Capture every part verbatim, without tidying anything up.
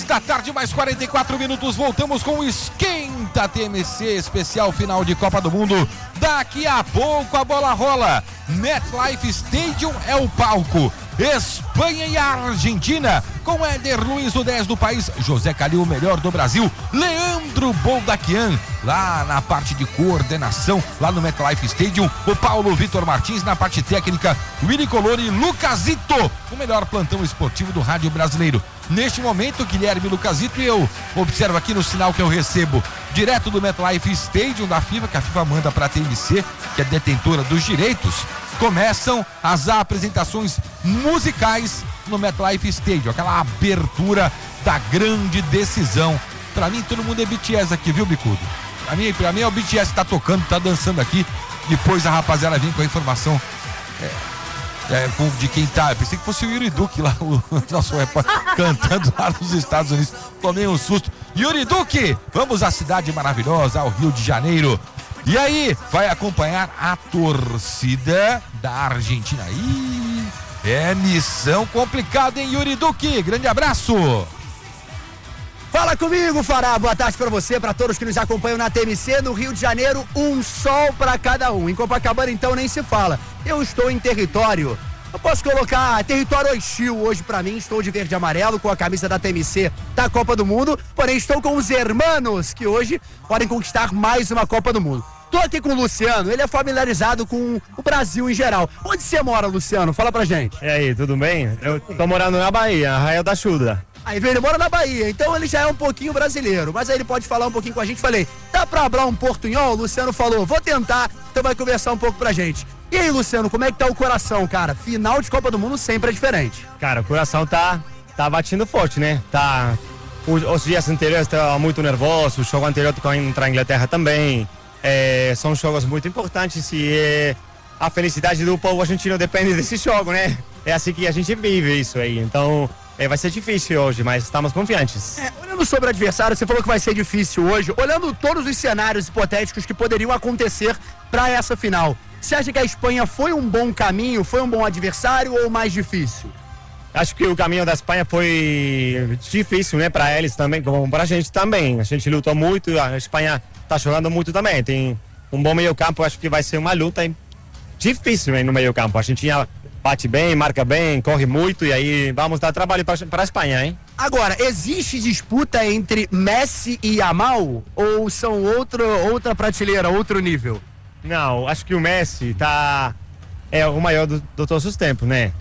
duas da tarde, mais quarenta e quatro minutos. Voltamos com o Esquenta T M C, especial final de Copa do Mundo. Daqui a pouco a bola rola. MetLife Stadium é o palco. Espanha e Argentina, com Éder Luiz, o dez do país, José Calil, o melhor do Brasil, Leandro Boldaquian, lá na parte de coordenação, lá no MetLife Stadium, o Paulo Vitor Martins na parte técnica, Willy Colori e Lucasito, o melhor plantão esportivo do rádio brasileiro. Neste momento, Guilherme Lucasito, e eu observo aqui no sinal que eu recebo, direto do MetLife Stadium da FIFA, que a FIFA manda para a T M C, que é detentora dos direitos, começam as apresentações musicais no MetLife Stadium, aquela abertura da grande decisão. Pra mim, todo mundo é B T S aqui, viu, Bicudo? Pra mim, pra mim é o B T S que tá tocando, tá dançando aqui. Depois a rapaziada vem com a informação é, é, de quem tá. Eu pensei que fosse o Yuri Duque lá, o nosso repórter, cantando lá nos Estados Unidos. Tomei um susto. Yuri Duque, vamos à cidade maravilhosa, ao Rio de Janeiro. E aí, vai acompanhar a torcida da Argentina. Ih, é missão complicada, hein, Yuri Duque? Grande abraço! Fala comigo, Fará. Boa tarde pra você, pra todos que nos acompanham na T M C, no Rio de Janeiro, um sol pra cada um. Em Copacabana, então, nem se fala. Eu estou em território. Eu posso colocar território hostil hoje pra mim, estou de verde e amarelo com a camisa da T M C da Copa do Mundo, porém estou com os hermanos que hoje podem conquistar mais uma Copa do Mundo. Tô aqui com o Luciano, ele é familiarizado com o Brasil em geral. Onde você mora, Luciano? Fala pra gente. E aí, tudo bem? Eu tô morando na Bahia, Arraial da Chuda. Aí ele mora na Bahia, então ele já é um pouquinho brasileiro, mas aí ele pode falar um pouquinho com a gente. Falei, dá pra hablar um portunhol? O Luciano falou, vou tentar, então vai conversar um pouco pra gente. E aí, Luciano, como é que tá o coração, cara? Final de Copa do Mundo sempre é diferente. Cara, o coração tá, tá batendo forte, né? Tá, os, os dias anteriores estava muito nervoso, o jogo anterior contra a Inglaterra também. É, são jogos muito importantes e é, a felicidade do povo argentino depende desse jogo, né? É assim que a gente vive isso aí, então é, vai ser difícil hoje, mas estamos confiantes. É, olhando sobre o adversário, você falou que vai ser difícil hoje, olhando todos os cenários hipotéticos que poderiam acontecer para essa final, você acha que a Espanha foi um bom caminho, foi um bom adversário ou mais difícil? Acho que o caminho da Espanha foi difícil, né, para eles também, como para a gente também. A gente lutou muito, a Espanha tá jogando muito também. Tem um bom meio-campo, acho que vai ser uma luta difícil, hein, no meio-campo. A gente bate bem, marca bem, corre muito e aí vamos dar trabalho para a Espanha, hein? Agora, existe disputa entre Messi e Yamal ou são outro, outra prateleira, outro nível? Não, acho que o Messi tá é o maior do, do todos os tempos, né?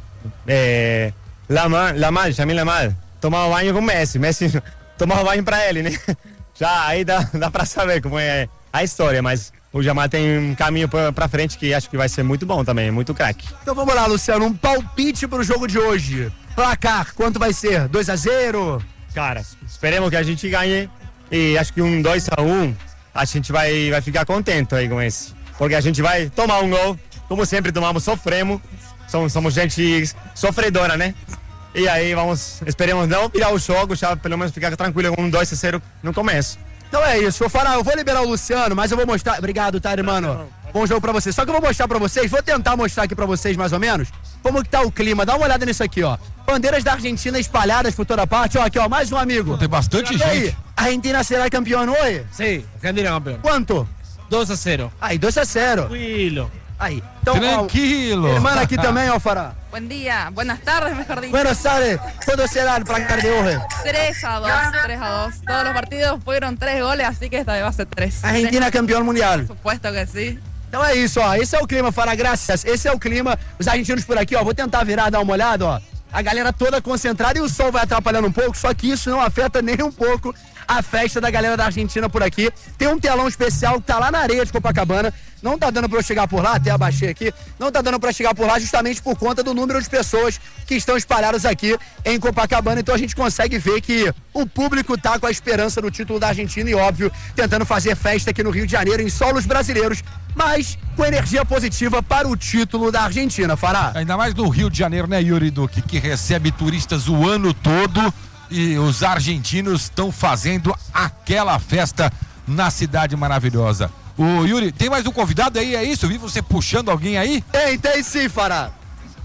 É, Lamar, Lamar, Jamil Lamar, tomar o banho com o Messi, Messi tomar o banho pra ele, né? Já aí dá, dá pra saber como é a história, mas o Jamal tem um caminho pra, pra frente que acho que vai ser muito bom também, muito craque. Então vamos lá, Luciano, um palpite pro jogo de hoje. Placar, quanto vai ser? dois a zero? Cara, esperemos que a gente ganhe e acho que um dois a um a gente vai, vai ficar contente aí com esse. Porque a gente vai tomar um gol, como sempre tomamos, sofremos, somos, somos gente sofredora, né? E aí vamos, esperemos não virar o jogo, já pelo menos ficar tranquilo com um dois a zero no começo. Então é isso, eu, falar, eu vou liberar o Luciano, mas eu vou mostrar, obrigado, tá, irmão? Bom jogo pra vocês, só que eu vou mostrar pra vocês, vou tentar mostrar aqui pra vocês mais ou menos, como que tá o clima, dá uma olhada nisso aqui, ó. Bandeiras da Argentina espalhadas por toda parte, ó, aqui, ó, mais um amigo. Tem bastante e gente. Aí, a Argentina será campeã hoje? Sí, Argentina campeón. Quanto? dos a cero. Aí, dois a zero. Tranquilo. Aí, então, Tranquilo. Ó, irmã aqui também, ó, Fará. Buen día, buenas tardes, mejor dicho. Buenos Aires, ¿cuándo será el placar de hoy? tres a dos, tres a dos. Todos los partidos fueron tres goles, así que esta vez va a ser tres. Argentina campeão mundial. Por supuesto que sí. Então é isso, ó. Esse é o clima, Fará, graças. Esse é o clima. Os argentinos por aqui, ó. Vou tentar virar, dar uma olhada, ó. A galera toda concentrada e o sol vai atrapalhando um pouco, só que isso não afeta nem um pouco a festa da galera da Argentina por aqui. Tem um telão especial que tá lá na areia de Copacabana. Não tá dando pra eu chegar por lá, até abaixei aqui. Não tá dando pra chegar por lá justamente por conta do número de pessoas que estão espalhadas aqui em Copacabana. Então a gente consegue ver que o público tá com a esperança no título da Argentina e, óbvio, tentando fazer festa aqui no Rio de Janeiro, em solos brasileiros, mas com energia positiva para o título da Argentina, Fará. Ainda mais no Rio de Janeiro, né, Yuri Duque, que recebe turistas o ano todo e os argentinos estão fazendo aquela festa na cidade maravilhosa. O Yuri, tem mais um convidado aí, é isso? Eu vi você puxando alguém aí? Tem, tem sim, Fará.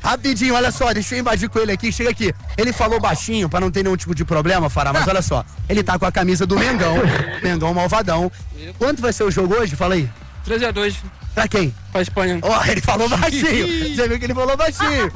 Rapidinho, olha só, deixa eu invadir com ele aqui, chega aqui. Ele falou baixinho pra não ter nenhum tipo de problema, Fará, mas olha só, ele tá com a camisa do Mengão, Mengão malvadão. Quanto vai ser o jogo hoje? Fala aí. três a dois. Pra quem? Pra Espanha. Ó, oh, ele falou baixinho. Você viu que ele falou baixinho.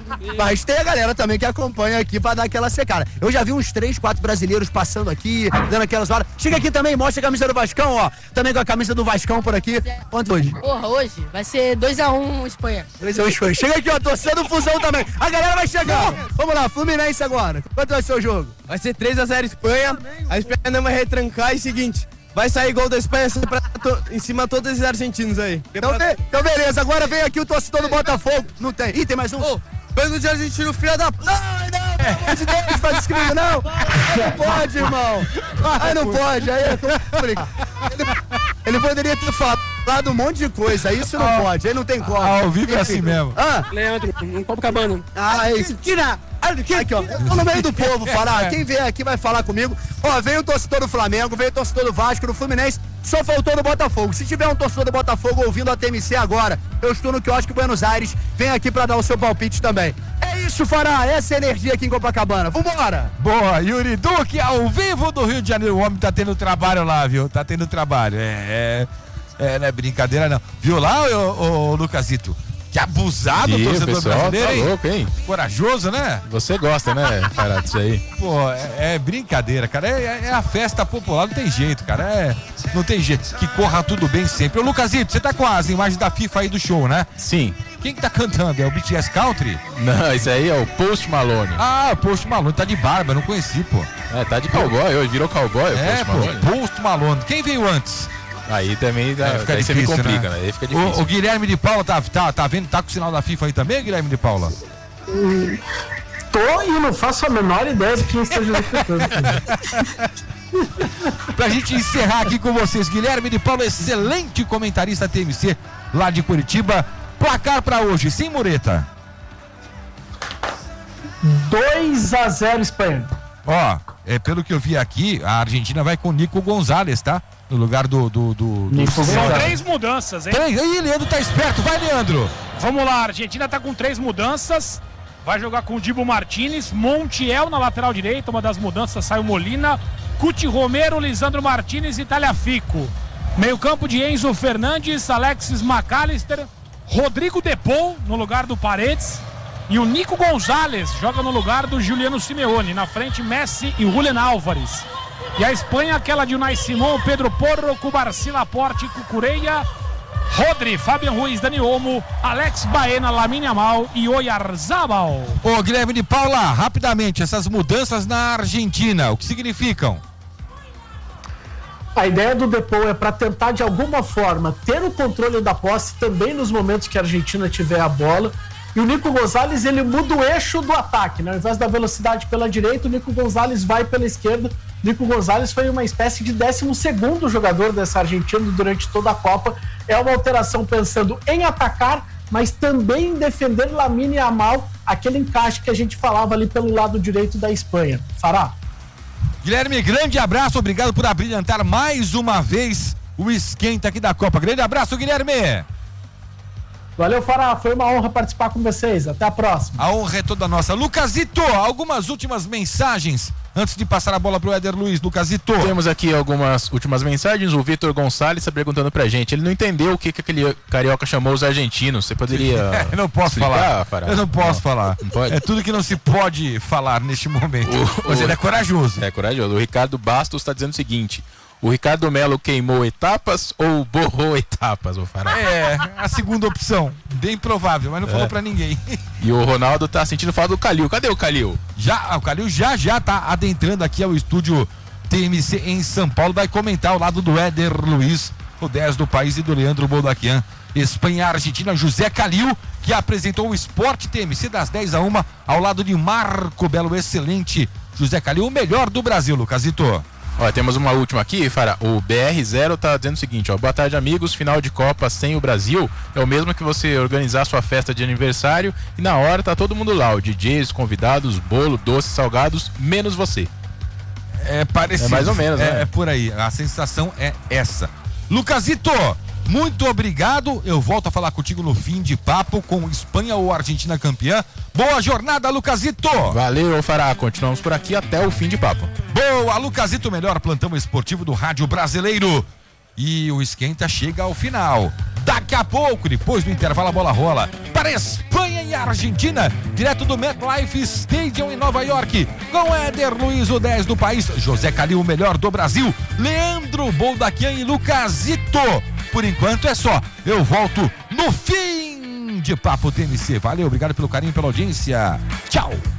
Mas tem a galera também que acompanha aqui pra dar aquela secada. Eu já vi uns três, quatro brasileiros passando aqui, dando aquelas horas. Chega aqui também, mostra a camisa do Vascão, ó. Também com a camisa do Vascão por aqui. Quanto hoje? Porra, hoje vai ser dois a um Espanha. dois a um Espanha. Chega aqui, ó, torcendo Fusão também. A galera vai chegar. Vamos lá, Fluminense agora. Quanto vai ser o jogo? Vai ser três a zero Espanha. A Espanha não vai retrancar. E seguinte, vai sair gol da Espanha pra to, em cima de todos esses argentinos aí. Então, pra... então beleza, agora vem aqui o torcedor do Botafogo. Não tem. Ih, tem mais um? Ô, bando de argentino, filha da... Não, não, pelo amor de Deus, faz isso comigo, não. Aí não pode, irmão. Aí não pode, aí é complicado. Ele, ele poderia ter falado um monte de coisa, isso não pode, aí não tem como. Ah, ao vivo é assim mesmo. Ah, Leandro, um Copacabana. ah, é isso. Tira! Aqui, ó, eu tô no meio do povo, Fará. Quem vier aqui vai falar comigo. Ó, veio o torcedor do Flamengo, veio o torcedor do Vasco, do Fluminense, só faltou no Botafogo. Se tiver um torcedor do Botafogo ouvindo a T M C agora, eu estou no quiosque Buenos Aires, vem aqui pra dar o seu palpite também. É isso, Fará, essa é a energia aqui em Copacabana. Vambora! Boa, Yuri Duque, ao vivo do Rio de Janeiro. O homem tá tendo trabalho lá, viu? Tá tendo trabalho. É, é, é não é brincadeira, não. Viu lá, ô, ô Lucasito? Que abusado o torcedor pessoal, brasileiro, tá hein? louco, hein? Corajoso, né? Você gosta, né, Fará, disso aí? Pô, é, é brincadeira, cara. É, é a festa popular, não tem jeito, cara. É, não tem jeito. Que corra tudo bem sempre. Ô, Lucasito, você tá com as imagens da FIFA aí do show, né? Sim. Quem que tá cantando? É o B T S Country? Não, isso aí é o Post Malone. Ah, o Post Malone, tá de barba, eu não conheci, pô. É, tá de cowboy, hoje virou cowboy, o É, Post Malone. pô, Post Malone. Quem veio antes? Aí também dá, É, fica aí você me difícil, complica, né? né? Aí fica difícil. O, o Guilherme de Paula tá, tá, tá vendo, tá com o sinal da FIFA aí também, Guilherme de Paula? Tô e não faço a menor ideia de quem esteja escutando. Pra gente encerrar aqui com vocês, Guilherme de Paula, excelente comentarista T M C lá de Curitiba. Placar pra hoje, sem mureta. dois a zero Espanha. Ó, é, pelo que eu vi aqui, a Argentina vai com o Nico Gonzalez, tá? No lugar do... do, do, do... São três mudanças, hein? Três. Aí, Leandro tá esperto. Vai, Leandro. Vamos lá, a Argentina tá com três mudanças. Vai jogar com o Dibu Martinez, Montiel na lateral direita, uma das mudanças saiu Molina, Cuti Romero, Lisandro Martinez e Tagliafico. Meio campo de Enzo Fernandes, Alexis McAllister, Rodrigo Depou no lugar do Paredes e o Nico Gonzalez joga no lugar do Juliano Simeone. Na frente, Messi e Julián Álvares. E a Espanha, aquela de Unai Simón, Pedro Porro, Cubarsí Laporte, Cucureia, Rodri, Fabian Ruiz, Dani Olmo, Alex Baena, Lamine Yamal e Oyarzabal. Ô, Guilherme de Paula, rapidamente, essas mudanças na Argentina, o que significam? A ideia do Depou é para tentar, de alguma forma, ter o controle da posse também nos momentos que a Argentina tiver a bola. E o Nico Gonzalez, ele muda o eixo do ataque, né? Ao invés da velocidade pela direita, o Nico Gonzalez vai pela esquerda. O Nico Gonzalez foi uma espécie de décimo segundo jogador dessa Argentina durante toda a Copa. É uma alteração pensando em atacar, mas também em defender Lamine Yamal, aquele encaixe que a gente falava ali pelo lado direito da Espanha. Fará? Guilherme, grande abraço, obrigado por abrilhantar mais uma vez o esquenta aqui da Copa. Grande abraço, Guilherme. Valeu, Fará, foi uma honra participar com vocês, até a próxima. A honra é toda nossa. Lucasito, algumas últimas mensagens antes de passar a bola pro Éder Luiz. Lucasito. Temos aqui algumas últimas mensagens. O Vitor Gonçalves está perguntando pra gente, ele não entendeu o que, que aquele carioca chamou os argentinos. Você poderia Eu não posso explicar, falar. Fará? Eu não posso não, falar. Não pode? É tudo que não se pode falar neste momento. O, Mas o, ele é corajoso. É corajoso. O Ricardo Bastos está dizendo o seguinte: o Ricardo Melo queimou etapas ou borrou etapas, ô Fará? É, a segunda opção. Bem provável, mas não É. falou pra ninguém. E o Ronaldo tá sentindo falta do Calil. Cadê o Calil? Já, o Calil já já tá adentrando aqui ao estúdio T M C em São Paulo. Vai comentar ao lado do Éder Luiz, o dez do país, e do Leandro Boldaquian. Espanha e Argentina, José Calil, que apresentou o Esporte T M C das dez a uma, ao lado de Marco Belo, excelente José Calil, o melhor do Brasil, Lucasito. Ó, temos uma última aqui, Fará. O B R zero tá dizendo o seguinte, ó: boa tarde, amigos. Final de Copa sem o Brasil é o mesmo que você organizar sua festa de aniversário e na hora tá todo mundo lá, o D Js, convidados, bolo, doces, salgados, menos você. É parecido. É mais ou menos, é, né? É por aí, a sensação é essa. Lucasito, muito obrigado. Eu volto a falar contigo no fim de papo com Espanha ou Argentina campeã. Boa jornada, Lucasito. Valeu, Fará. Continuamos por aqui até o fim de papo. Boa, Lucasito, melhor plantão esportivo do rádio brasileiro. E o Esquenta chega ao final. Daqui a pouco, depois do intervalo, a bola rola para Espanha e Argentina, direto do MetLife Stadium em Nova York, com Éder Luiz, o dez do país, José Calil, o melhor do Brasil, Leandro Boldaquian e Lucasito. Por enquanto é só. Eu volto no fim de Papo T M C. Valeu, obrigado pelo carinho, pela audiência. Tchau.